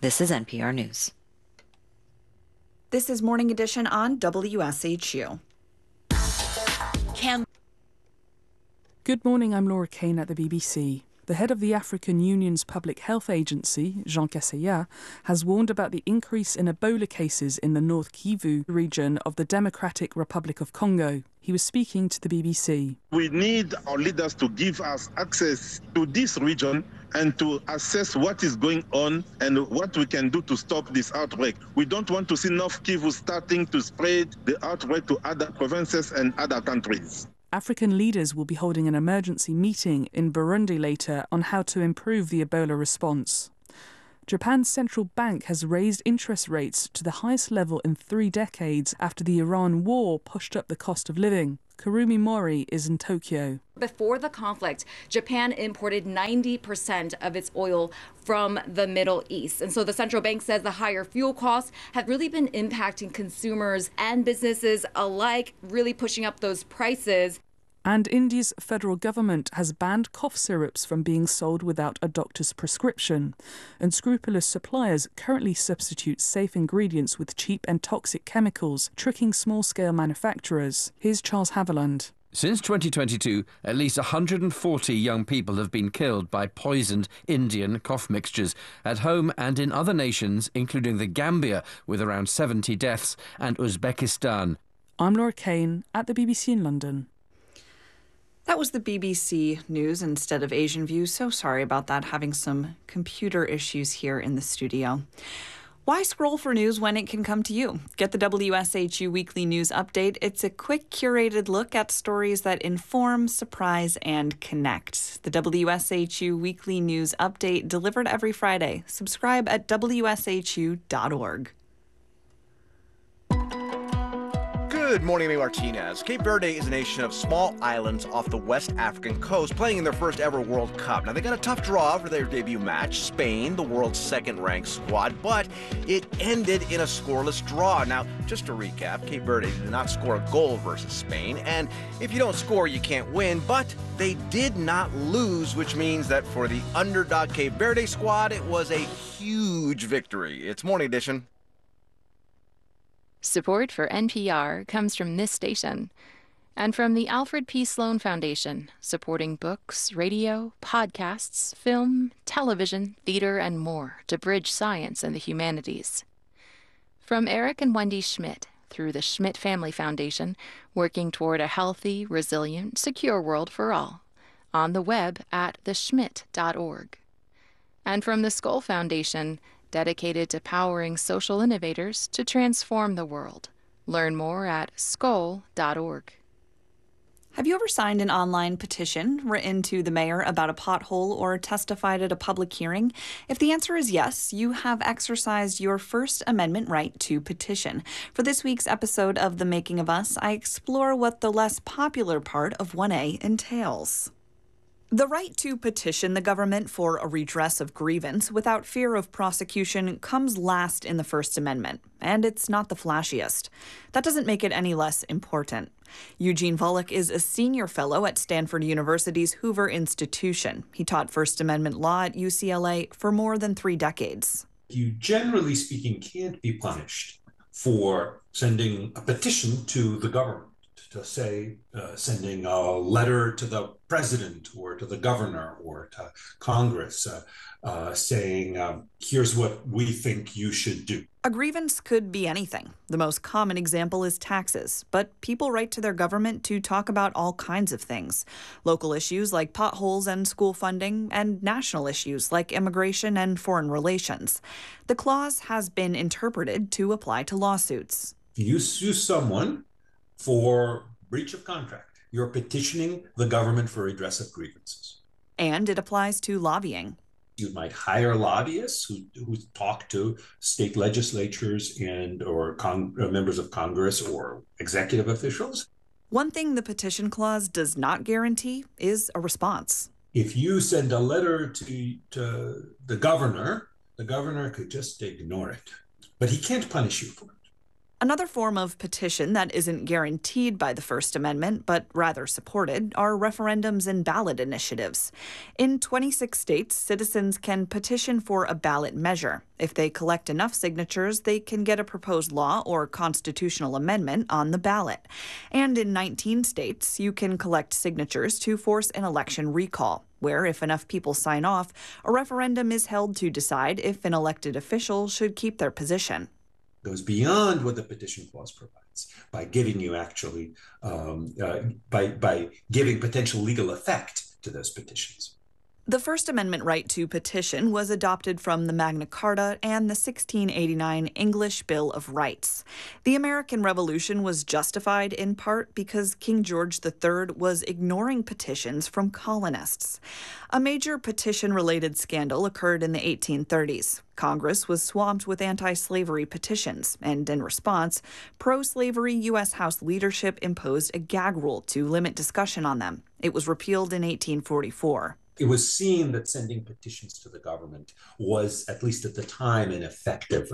This is NPR News. This is Morning Edition on WSHU. Good morning, I'm Laura Kane at the BBC. The head of the African Union's Public Health Agency, Jean Kaseya, has warned about the increase in Ebola cases in the North Kivu region of the Democratic Republic of Congo. He was speaking to the BBC. We need our leaders to give us access to this region and to assess what is going on and what we can do to stop this outbreak. We don't want to see North Kivu starting to spread the outbreak to other provinces and other countries. African leaders will be holding an emergency meeting in Burundi later on how to improve the Ebola response. Japan's central bank has raised interest rates to the highest level in 3 decades after the Iran war pushed up the cost of living. Kurumi Mori is in Tokyo. Before the conflict, Japan imported 90% of its oil from the Middle East. And so the central bank says the higher fuel costs have really been impacting consumers and businesses alike, really pushing up those prices. And India's federal government has banned cough syrups from being sold without a doctor's prescription. Unscrupulous suppliers currently substitute safe ingredients with cheap and toxic chemicals, tricking small-scale manufacturers. Here's Charles Haviland. Since 2022, at least 140 young people have been killed by poisoned Indian cough mixtures at home and in other nations, including the Gambia, with around 70 deaths, and Uzbekistan. I'm Laura Kane at the BBC in London. That was the BBC News instead of Asian View. So sorry about that, having some computer issues here in the studio. Why scroll for news when it can come to you? Get the WSHU Weekly News Update. It's a quick, curated look at stories that inform, surprise, and connect. The WSHU Weekly News Update delivered every Friday. Subscribe at WSHU.org. Good morning, I'm Martinez. Cape Verde is a nation of small islands off the West African coast playing in their first ever World Cup. Now, they got a tough draw for their debut match, Spain, the world's second-ranked squad, but it ended in a scoreless draw. Now, just to recap, Cape Verde did not score a goal versus Spain, and if you don't score, you can't win, but they did not lose, which means that for the underdog Cape Verde squad, it was a huge victory. It's Morning Edition. Support for NPR comes from this station and from the Alfred P. Sloan Foundation, supporting books, radio, podcasts, film, television, theater, and more to bridge science and the humanities. From Eric and Wendy Schmidt through the Schmidt Family Foundation, working toward a healthy, resilient, secure world for all, on the web at theschmidt.org. And from the Skoll Foundation, dedicated to powering social innovators to transform the world. Learn more at skoll.org. Have you ever signed an online petition, written to the mayor about a pothole, or testified at a public hearing? If the answer is yes, you have exercised your First Amendment right to petition. For this week's episode of The Making of Us, I explore what the less popular part of 1A entails. The right to petition the government for a redress of grievance without fear of prosecution comes last in the First Amendment, and it's not the flashiest. That doesn't make it any less important. Eugene Volokh is a senior fellow at Stanford University's Hoover Institution. He taught First Amendment law at UCLA for more than 3 decades. You, generally speaking, can't be punished for sending a petition to the government. To say, sending a letter to the president or to the governor or to Congress saying, here's what we think you should do. A grievance could be anything. The most common example is taxes, but people write to their government to talk about all kinds of things. Local issues like potholes and school funding, and national issues like immigration and foreign relations. The clause has been interpreted to apply to lawsuits. If you sue someone for breach of contract, you're petitioning the government for redress of grievances. And it applies to lobbying. You might hire lobbyists who talk to state legislatures and or members of Congress or executive officials. One thing the petition clause does not guarantee is a response. If you send a letter to the governor could just ignore it. But he can't punish you for it. Another form of petition that isn't guaranteed by the First Amendment, but rather supported, are referendums and ballot initiatives. In 26 states, citizens can petition for a ballot measure. If they collect enough signatures, they can get a proposed law or constitutional amendment on the ballot. And in 19 states, you can collect signatures to force an election recall, where if enough people sign off, a referendum is held to decide if an elected official should keep their position. Goes beyond what the petition clause provides by giving you actually by giving potential legal effect to those petitions. The First Amendment right to petition was adopted from the Magna Carta and the 1689 English Bill of Rights. The American Revolution was justified in part because King George III was ignoring petitions from colonists. A major petition-related scandal occurred in the 1830s. Congress was swamped with anti-slavery petitions, and in response, pro-slavery U.S. House leadership imposed a gag rule to limit discussion on them. It was repealed in 1844. It was seen that sending petitions to the government was, at least at the time, an effective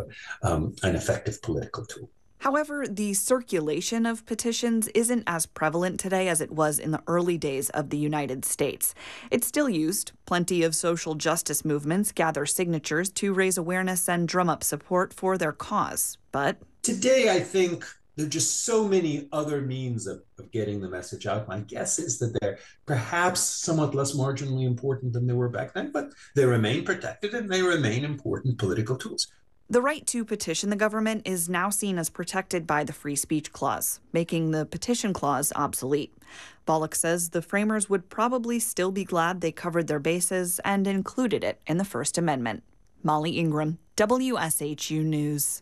political tool. However, the circulation of petitions isn't as prevalent today as it was in the early days of the United States. It's still used. Plenty of social justice movements gather signatures to raise awareness and drum up support for their cause. But today, I think there are just so many other means of getting the message out. My guess is that they're perhaps somewhat less marginally important than they were back then, but they remain protected and they remain important political tools. The right to petition the government is now seen as protected by the Free Speech Clause, making the Petition Clause obsolete. Bollock says the framers would probably still be glad they covered their bases and included it in the First Amendment. Molly Ingram, WSHU News.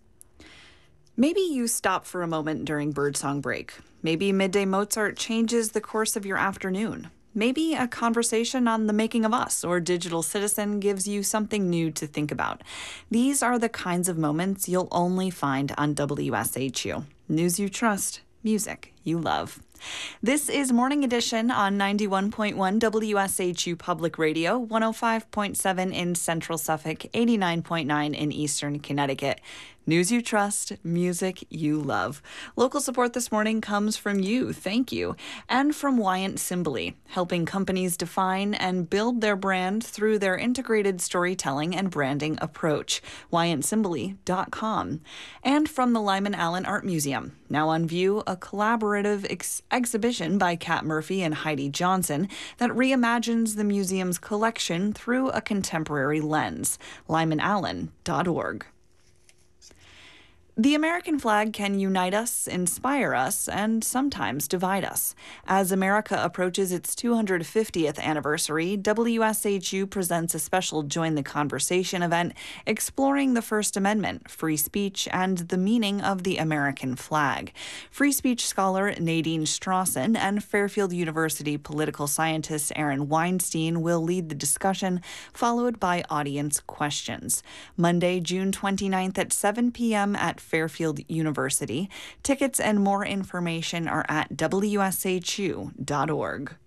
Maybe you stop for a moment during birdsong break. Maybe Midday Mozart changes the course of your afternoon. Maybe a conversation on the making of us or Digital Citizen gives you something new to think about. These are the kinds of moments you'll only find on WSHU. News you trust, music you love. This is Morning Edition on 91.1 WSHU Public Radio, 105.7 in Central Suffolk, 89.9 in Eastern Connecticut. News you trust, music you love. Local support this morning comes from you, thank you, and from Wyant Simbali, helping companies define and build their brand through their integrated storytelling and branding approach, WyantSimbali.com. And from the Lyman Allen Art Museum, now on view, a collaborative exhibition by Kat Murphy and Heidi Johnson that reimagines the museum's collection through a contemporary lens, lymanallen.org. The American flag can unite us, inspire us, and sometimes divide us. As America approaches its 250th anniversary, WSHU presents a special Join the Conversation event exploring the First Amendment, free speech, and the meaning of the American flag. Free speech scholar Nadine Strawson and Fairfield University political scientist Aaron Weinstein will lead the discussion, followed by audience questions. Monday, June 29th at 7 p.m. at Fairfield University. Tickets and more information are at WSHU.org.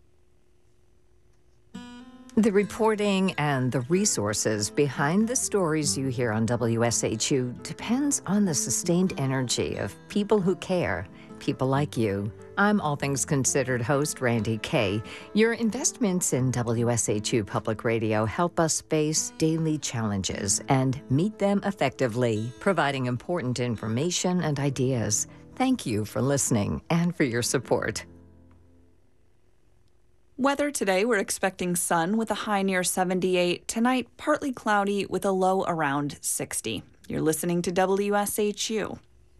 The reporting and the resources behind the stories you hear on WSHU depends on the sustained energy of people who care, people like you. I'm All Things Considered host Randy Kay. Your investments in WSHU Public Radio help us face daily challenges and meet them effectively, providing important information and ideas. Thank you for listening and for your support. Weather today, we're expecting sun with a high near 78. Tonight, partly cloudy with a low around 60. You're listening to WSHU.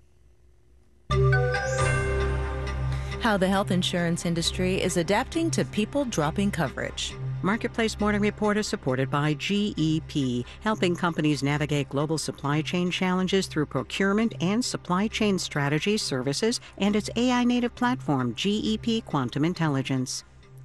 How the health insurance industry is adapting to people dropping coverage. Marketplace Morning Report is supported by GEP, helping companies navigate global supply chain challenges through procurement and supply chain strategy services and its AI-native platform, GEP Quantum Intelligence.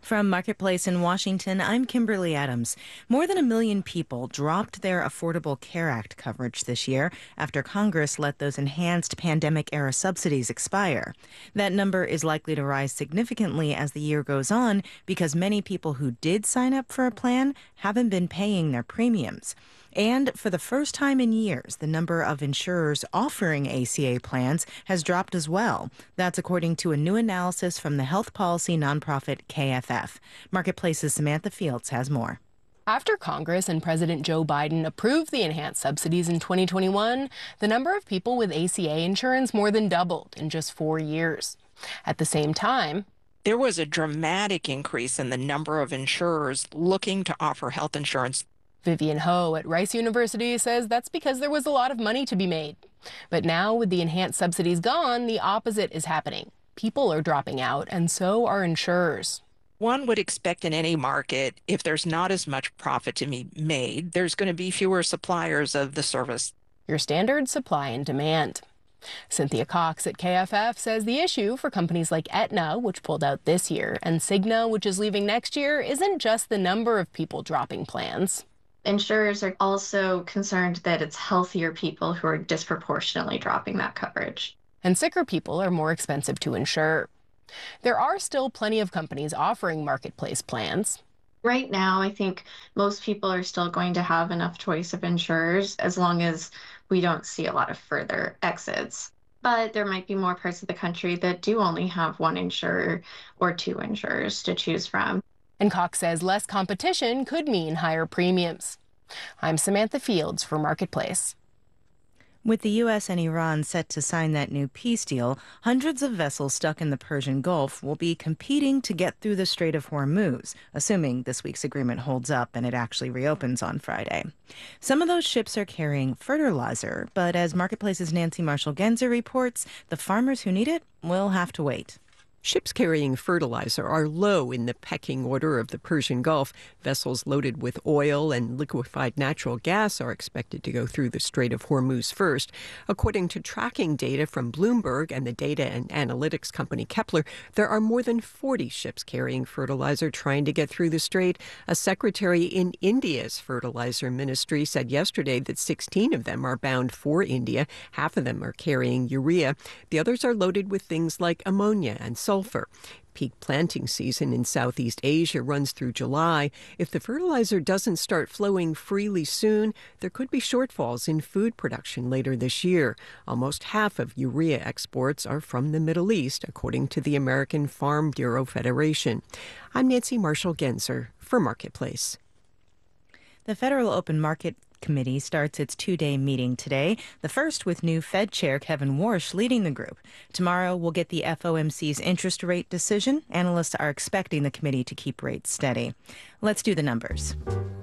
From Marketplace in Washington, I'm Kimberly Adams. More than 1 million people dropped their Affordable Care Act coverage this year after Congress let those enhanced pandemic-era subsidies expire. That number is likely to rise significantly as the year goes on because many people who did sign up for a plan haven't been paying their premiums. And for the first time in years, the number of insurers offering ACA plans has dropped as well. That's according to a new analysis from the health policy nonprofit KFF. Marketplace's Samantha Fields has more. After Congress and President Joe Biden approved the enhanced subsidies in 2021, the number of people with ACA insurance more than doubled in just 4 years. At the same time, there was a dramatic increase in the number of insurers looking to offer health insurance. Vivian Ho at Rice University says that's because there was a lot of money to be made. But now, with the enhanced subsidies gone, the opposite is happening. People are dropping out, and so are insurers. One would expect in any market, if there's not as much profit to be made, there's going to be fewer suppliers of the service. Your standard supply and demand. Cynthia Cox at KFF says the issue for companies like Aetna, which pulled out this year, and Cigna, which is leaving next year, isn't just the number of people dropping plans. Insurers are also concerned that it's healthier people who are disproportionately dropping that coverage. And sicker people are more expensive to insure. There are still plenty of companies offering marketplace plans. Right now, I think most people are still going to have enough choice of insurers as long as we don't see a lot of further exits. But there might be more parts of the country that do only have one insurer or two insurers to choose from. And Cox says less competition could mean higher premiums. I'm Samantha Fields for Marketplace. With the U.S. and Iran set to sign that new peace deal, hundreds of vessels stuck in the Persian Gulf will be competing to get through the Strait of Hormuz, assuming this week's agreement holds up and it actually reopens on Friday. Some of those ships are carrying fertilizer, but as Marketplace's Nancy Marshall-Genzer reports, the farmers who need it will have to wait. Ships carrying fertilizer are low in the pecking order of the Persian Gulf. Vessels loaded with oil and liquefied natural gas are expected to go through the Strait of Hormuz first. According to tracking data from Bloomberg and the data and analytics company Kepler, there are more than 40 ships carrying fertilizer trying to get through the strait. A secretary in India's fertilizer ministry said yesterday that 16 of them are bound for India. Half of them are carrying urea. The others are loaded with things like ammonia and sulfur. Peak planting season in Southeast Asia runs through July. If the fertilizer doesn't start flowing freely soon, there could be shortfalls in food production later this year. Almost half of urea exports are from the Middle East, according to the American Farm Bureau Federation. I'm Nancy Marshall-Genzer for Marketplace. The Federal Open Market Committee starts its two-day meeting today, the first with new Fed Chair Kevin Warsh leading the group. Tomorrow, we'll get the FOMC's interest rate decision. Analysts are expecting the committee to keep rates steady. Let's do the numbers.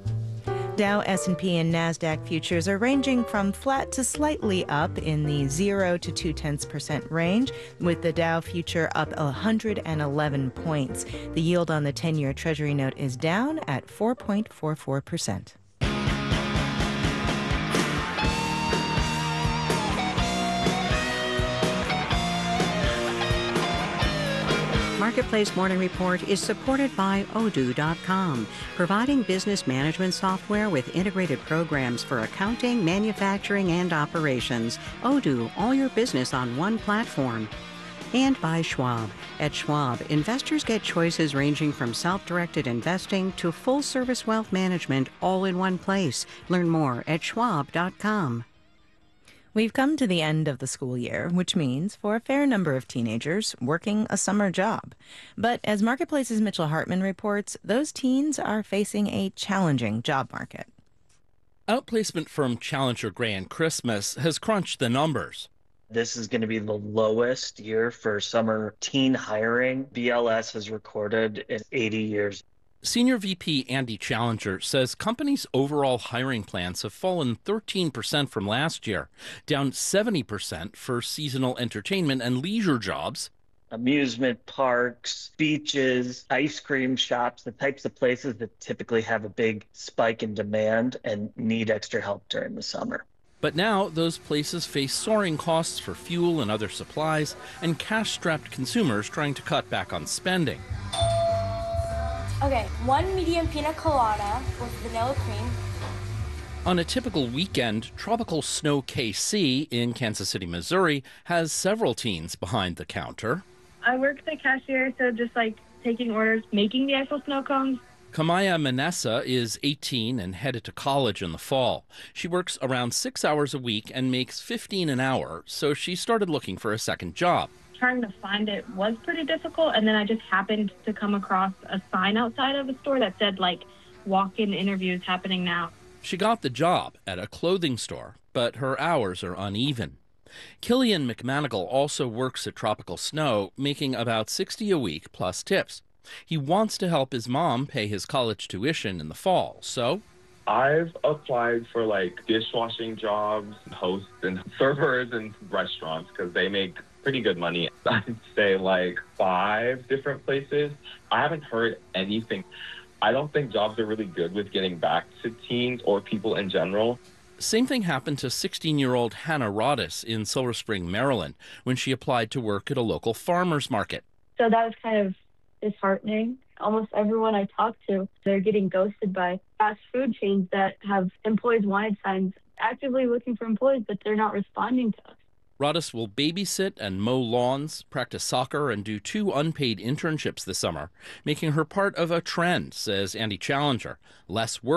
Dow, S&P, and NASDAQ futures are ranging from flat to slightly up in the 0 to 0.2% range, with the Dow future up 111 points. The yield on the 10-year Treasury note is down at 4.44%. Marketplace Morning Report is supported by Odoo.com, providing business management software with integrated programs for accounting, manufacturing, and operations. Odoo, all your business on one platform. And by Schwab. At Schwab, investors get choices ranging from self-directed investing to full-service wealth management all in one place. Learn more at Schwab.com. We've come to the end of the school year, which means, for a fair number of teenagers, working a summer job. But as Marketplace's Mitchell Hartman reports, those teens are facing a challenging job market. Outplacement firm Challenger Gray & Christmas has crunched the numbers. This is going to be the lowest year for summer teen hiring BLS has recorded in 80 years. Senior VP Andy Challenger says companies' overall hiring plans have fallen 13% from last year, down 70% for seasonal entertainment and leisure jobs. Amusement parks, beaches, ice cream shops, the types of places that typically have a big spike in demand and need extra help during the summer. But now those places face soaring costs for fuel and other supplies and cash-strapped consumers trying to cut back on spending. Okay, 1 medium pina colada with vanilla cream. On a typical weekend, Tropical Snow KC in Kansas City, Missouri, has several teens behind the counter. I work the cashier, so just like taking orders, making the actual snow cones. Kamaya Manessa is 18 and headed to college in the fall. She works around 6 hours a week and makes $15 an hour, so she started looking for a second job. Trying to find it was pretty difficult, and then I just happened to come across a sign outside of a store that said, like, walk-in interviews happening now. She got the job at a clothing store, but her hours are uneven. Killian McManigal also works at Tropical Snow, making about $60 a week plus tips. He wants to help his mom pay his college tuition in the fall, so I've applied for like dishwashing jobs, hosts and servers in restaurants because they make pretty good money. I'd say like 5 different places. I haven't heard anything. I don't think jobs are really good with getting back to teens or people in general. Same thing happened to 16-year-old Hannah Rodis in Silver Spring, Maryland, when she applied to work at a local farmer's market. So that was kind of disheartening. Almost everyone I talk to, they're getting ghosted by fast food chains that have employees wanted signs actively looking for employees, but they're not responding to us. Rodis will babysit and mow lawns, practice soccer, and do 2 unpaid internships this summer, making her part of a trend, says Andy Challenger. Less work